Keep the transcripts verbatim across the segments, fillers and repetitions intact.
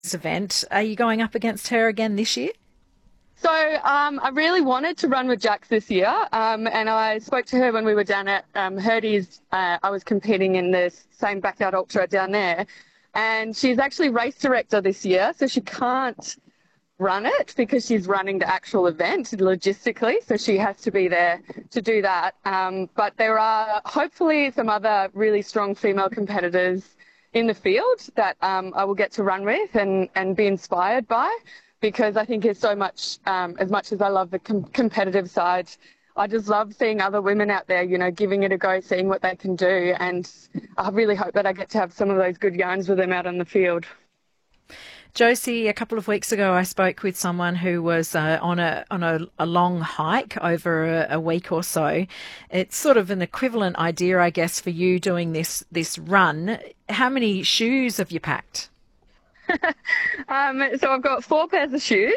event. Are you going up against her again this year? So um, I really wanted to run with Jax this year, um, and I spoke to her when we were down at um, Herdy's. Uh, I was competing in the same backyard ultra down there, and she's actually race director this year, so she can't run it because she's running the actual event logistically, so she has to be there to do that. Um, but there are hopefully some other really strong female competitors in the field that um, I will get to run with and, and be inspired by, because I think it's so much, um, as much as I love the com- competitive side, I just love seeing other women out there, you know, giving it a go, seeing what they can do. And I really hope that I get to have some of those good yarns with them out on the field. Josie, a couple of weeks ago, I spoke with someone who was uh, on a on a, a long hike over a, a week or so. It's sort of an equivalent idea, I guess, for you doing this this run. How many shoes have you packed? um, so I've got four pairs of shoes.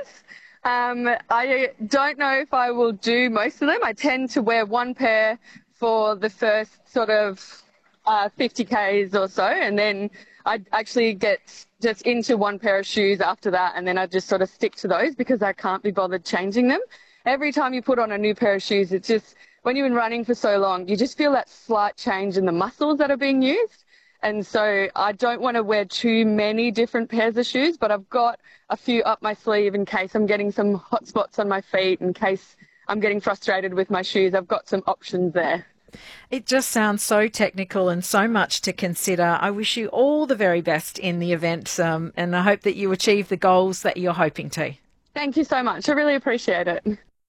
Um, I don't know if I will do most of them. I tend to wear one pair for the first sort of uh, fifty kays or so, and then I actually get just into one pair of shoes after that, and then I just sort of stick to those because I can't be bothered changing them. Every time you put on a new pair of shoes, it's just, when you've been running for so long, you just feel that slight change in the muscles that are being used. And so I don't want to wear too many different pairs of shoes, but I've got a few up my sleeve in case I'm getting some hot spots on my feet, in case I'm getting frustrated with my shoes. I've got some options there. It just sounds so technical and so much to consider. I wish you all the very best in the event, um, and I hope that you achieve the goals that you're hoping to. Thank you so much. I really appreciate it.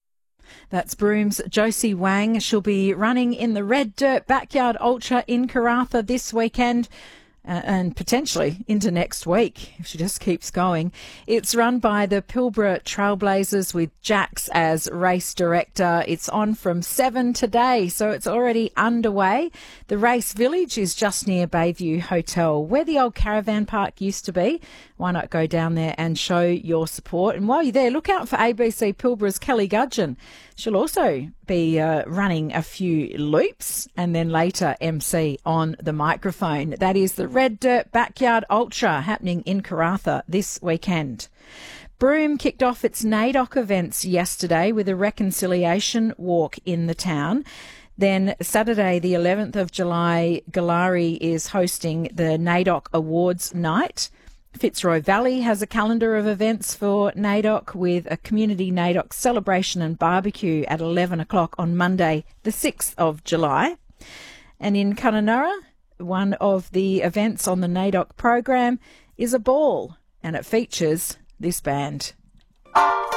That's Broom's Josie Wang. She'll be running in the Red Dirt Backyard Ultra in Karratha this weekend. Uh, and potentially into next week if she just keeps going. It's run by the Pilbara Trailblazers with Jax as race director. It's on from seven today, so it's already underway. The race village is just near Bayview Hotel, where the old caravan park used to be. Why not go down there and show your support? And while you're there, look out for A B C Pilbara's Kelly Gudgeon. She'll also be uh, running a few loops and then later M C on the microphone. That is the Red Dirt Backyard Ultra happening in Karratha this weekend. Broome kicked off its NAIDOC events yesterday with a reconciliation walk in the town. Then Saturday, the eleventh of July, Galari is hosting the NAIDOC Awards Night. Fitzroy Valley has a calendar of events for NAIDOC with a community NAIDOC celebration and barbecue at eleven o'clock on Monday, the sixth of July. And in Kununurra, one of the events on the NAIDOC program is a ball, and it features this band.